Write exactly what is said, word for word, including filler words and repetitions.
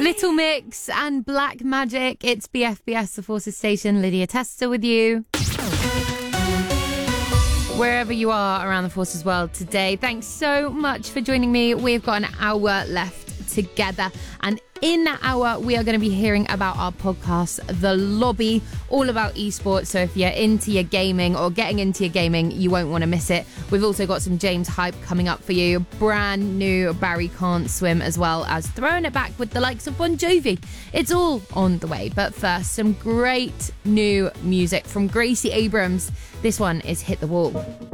Little Mix and Black Magic. It's B F B S, the Forces Station. Lydia Tester with you. Wherever you are around the Forces world today, thanks so much for joining me. We've got an hour left together, and in that hour we are going to be hearing about our podcast, The Lobby, all about esports. So if you're into your gaming or getting into your gaming, you won't want to miss it. We've also got some James hype coming up for you, brand new Barry Can't Swim, as well as throwing it back with the likes of Bon Jovi. It's all on the way, but first, some great new music from Gracie Abrams. This one is Hit the Wall.